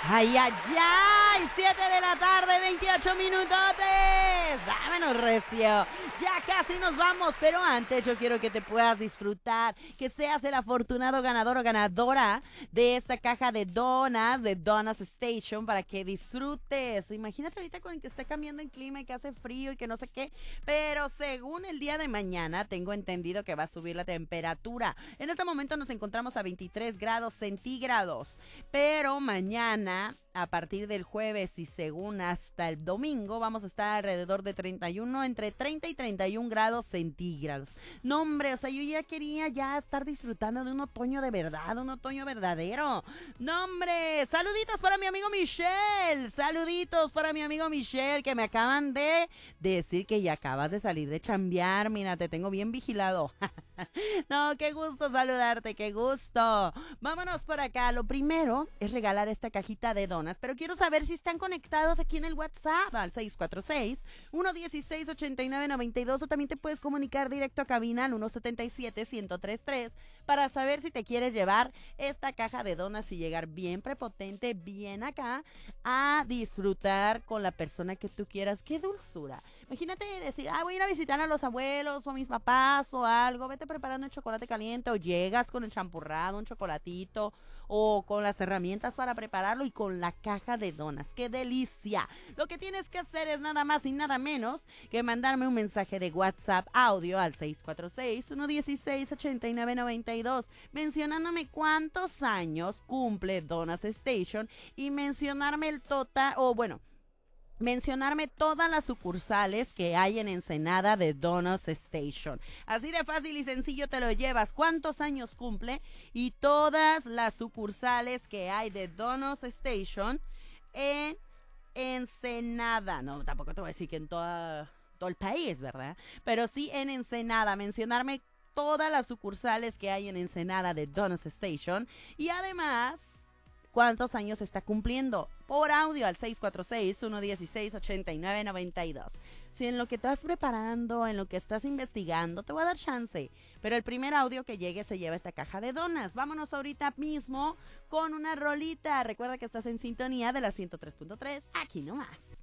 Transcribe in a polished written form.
¡Ay, ay, ay! 7 de la tarde, 28 minutotes. ¡Vámonos, recio! Ya casi nos vamos, pero antes yo quiero que te puedas disfrutar, que seas el afortunado ganador o ganadora de esta caja de donas, de Donas Station, para que disfrutes. Imagínate ahorita con el que está cambiando el clima y que hace frío y que no sé qué, pero según el día de mañana, tengo entendido que va a subir la temperatura. En este momento nos encontramos a 23 grados centígrados, pero mañana, a partir del jueves y según hasta el domingo, vamos a estar alrededor de 31, entre 30 y 31 grados centígrados. No, hombre, o sea, yo ya quería ya estar disfrutando de un otoño de verdad, un otoño verdadero. No, hombre, saluditos para mi amigo Michelle, saluditos para mi amigo Michelle, que me acaban de decir que ya acabas de salir de chambear. Mira, te tengo bien vigilado. No, qué gusto saludarte, qué gusto. Vámonos por acá. Lo primero es regalar esta cajita de donas, pero quiero saber si están conectados aquí en el WhatsApp al 646-116-8992, o también te puedes comunicar directo a cabina al 177-1033 para saber si te quieres llevar esta caja de donas y llegar bien prepotente, bien acá, a disfrutar con la persona que tú quieras. ¡Qué dulzura! Imagínate decir, voy a ir a visitar a los abuelos o a mis papás o algo, vete preparando el chocolate caliente, o llegas con el champurrado, un chocolatito, o con las herramientas para prepararlo y con la caja de donas. ¡Qué delicia! Lo que tienes que hacer es nada más y nada menos que mandarme un mensaje de WhatsApp audio al 646-116-8992 mencionándome cuántos años cumple Donas Station y mencionarme el total, o bueno, mencionarme todas las sucursales que hay en Ensenada de Donuts Station. Así de fácil y sencillo te lo llevas. ¿Cuántos años cumple? Y todas las sucursales que hay de Donuts Station en Ensenada. No, tampoco te voy a decir que en todo el país, ¿verdad? Pero sí en Ensenada. Mencionarme todas las sucursales que hay en Ensenada de Donuts Station. Y además, ¿cuántos años está cumpliendo? Por audio al 646-116-8992. Si en lo que estás preparando, en lo que estás investigando, te voy a dar chance. Pero el primer audio que llegue se lleva esta caja de donas. Vámonos ahorita mismo con una rolita. Recuerda que estás en sintonía de la 103.3. Aquí nomás.